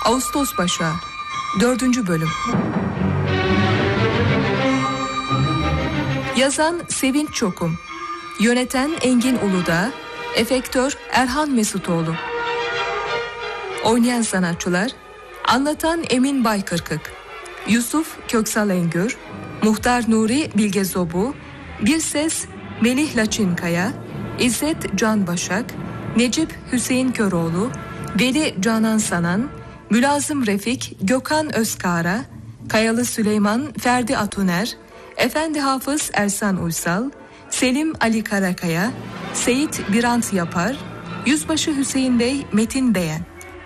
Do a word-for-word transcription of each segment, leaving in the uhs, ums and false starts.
Ağustos Başağı dördüncü bölüm. Yazan Sevinç Çokum, yöneten Engin Uludağ, efektör Erhan Mesutoğlu. Oynayan sanatçılar: anlatan Emin Baykırkık, Yusuf Köksal Engür, Muhtar Nuri Bilge Zobu, Bir Ses Melih Laçinkaya, İzzet Can Başak, Necip Hüseyin Köroğlu, Veli Canan Sanan, Mülazım Refik Gökhan Özkara, Kayalı Süleyman Ferdi Atuner, Efendi Hafız Ersan Uysal, Selim Ali Karakaya, Seyit Birant Yapar, Yüzbaşı Hüseyin Bey Metin Beyen.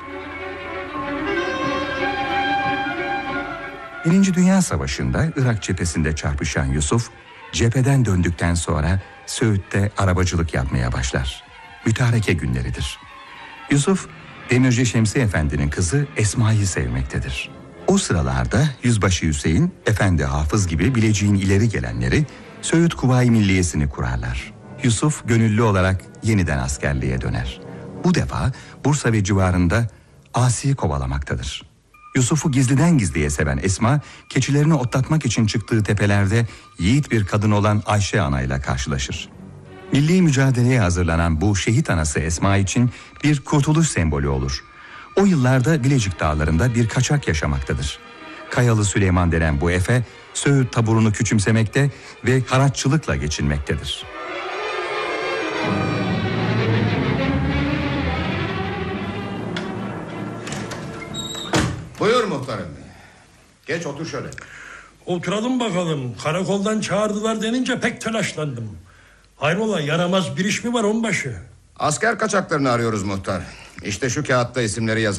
Birinci Dünya Savaşı'nda Irak cephesinde çarpışan Yusuf, cepheden döndükten sonra Söğüt'te arabacılık yapmaya başlar. Mütareke günleridir. Yusuf, Demirci Şemsi Efendi'nin kızı Esma'yı sevmektedir. O sıralarda Yüzbaşı Hüseyin, Efendi Hafız gibi Bilecik'in ileri gelenleri Söğüt Kuvayi Milliyesi'ni kurarlar. Yusuf gönüllü olarak yeniden askerliğe döner. Bu defa Bursa ve civarında asi kovalamaktadır. Yusuf'u gizliden gizliye seven Esma, keçilerini otlatmak için çıktığı tepelerde yiğit bir kadın olan Ayşe Ana ile karşılaşır. Milli mücadeleye hazırlanan bu şehit anası Esma için bir kurtuluş sembolü olur. O yıllarda Bilecik dağlarında bir kaçak yaşamaktadır. Kayalı Süleyman denen bu efe, Söğüt taburunu küçümsemekte ve haratçılıkla geçinmektedir. Buyur muhtarım. Geç otur şöyle. Oturalım bakalım. Karakoldan çağırdılar denince pek telaşlandım. Hayrola, yaramaz bir iş mi var onbaşı? Asker kaçaklarını arıyoruz muhtar. İşte şu kağıtta isimleri yazın.